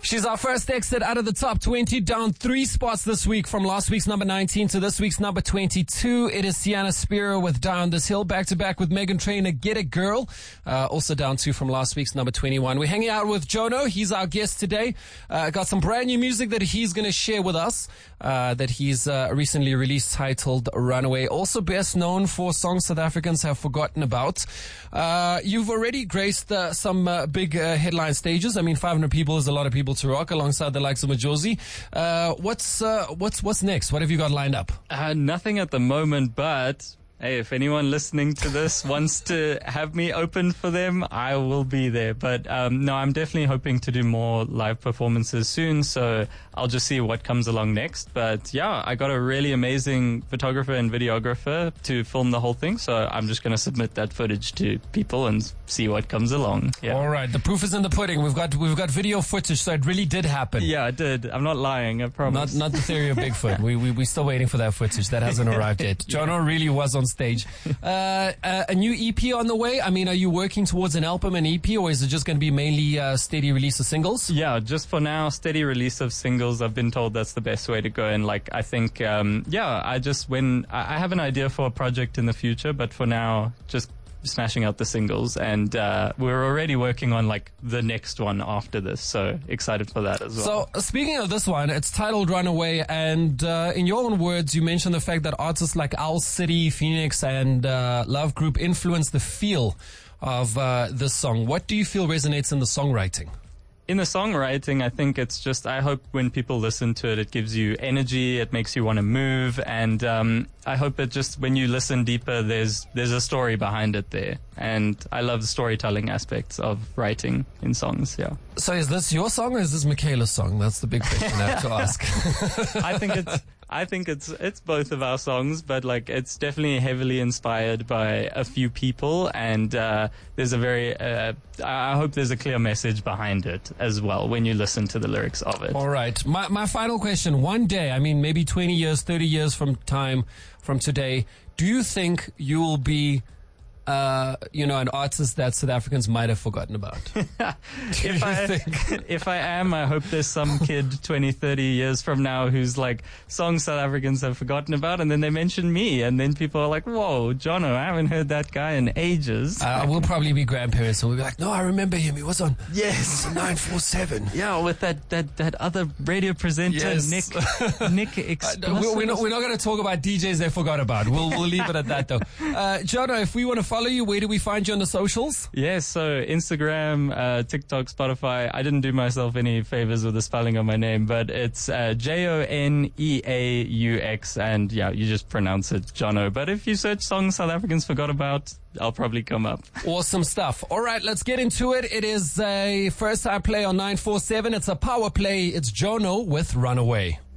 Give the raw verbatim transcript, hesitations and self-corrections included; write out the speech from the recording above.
She's our first exit out of the top twenty, down three spots this week from last week's number nineteen to this week's number twenty-two. It is Sienna Spiro with Down This Hill, back to back with Meghan Trainor, Get It Girl, uh, also down two from last week's number twenty-one. We're hanging out with Jono. He's our guest today. Uh, got some brand new music that he's going to share with us, uh, that he's uh, recently released, titled Runaway. Also best known for songs South Africans have forgotten about. Uh, you've already graced uh, some uh, big uh, headline stages. I mean, five hundred people is a lot of people to rock, alongside the likes of Majosi. Uh, what's uh, what's what's next? What have you got lined up? Uh, nothing at the moment, but hey, if anyone listening to this wants to have me open for them, I will be there. But um, no, I'm definitely hoping to do more live performances soon, so I'll just see what comes along next. But yeah, I got a really amazing photographer and videographer to film the whole thing, so I'm just going to submit that footage to people and see what comes along. Yeah. All right, the proof is in the pudding. We've got we've got video footage, so it really did happen. Yeah, it did. I'm not lying, I promise. Not not the theory of Bigfoot. we we we're still waiting for that footage. That hasn't arrived yet. Yeah. Jono really was on stage. Uh, uh, a new E P on the way. I mean, are you working towards an album and E P, or is it just going to be mainly uh, steady release of singles? Yeah, just for now, steady release of singles. I've been told that's the best way to go. And like, I think, um, yeah, I just, when I I have an idea for a project in the future, but for now, just smashing out the singles. And uh, we're already working on like the next one after this, so excited for that as well. So uh, speaking of this one, it's titled Runaway, and uh, in your own words, you mentioned the fact that artists like Owl City, Phoenix, and uh, Love Group influenced the feel of uh, this song. What do you feel resonates in the songwriting? In the songwriting, I think it's just, I hope when people listen to it, it gives you energy, it makes you want to move, and um, I hope it just, when you listen deeper, there's there's a story behind it there. And I love the storytelling aspects of writing in songs, yeah. So is this your song or is this Michaela's song? That's the big question I have to ask. I think it's I think it's it's both of our songs, but like it's definitely heavily inspired by a few people, and uh, there's a very uh, I hope there's a clear message behind it as well when you listen to the lyrics of it. All right, my my final question: one day, I mean, maybe twenty years, thirty years from time from today, do you think you will be Uh, you know, an artist that South Africans might have forgotten about? if I if I am, I hope there's some kid twenty, thirty years from now who's like, songs South Africans have forgotten about, and then they mention me, and then people are like, whoa, Jono, I haven't heard that guy in ages. Uh, we'll probably be grandparents, and we'll be like, no, I remember him. He was on yes nine four seven. Yeah, with that, that, that other radio presenter, yes. Nick Nick Explosive. Uh, we're, we're not, we're not going to talk about D Js they forgot about. We'll we'll leave it at that, though. Uh, Jono, if we want to follow you, where do we find you on the socials? Yes, so Instagram, uh, TikTok, Spotify. I didn't do myself any favors with the spelling of my name, but it's uh, J O N E A U X, and yeah, you just pronounce it Jono. But if you search songs South Africans forgot about, I'll probably come up. Awesome stuff. All right, let's get into it. It is a first time play on nine four seven. It's a power play. It's Jono with Runaway.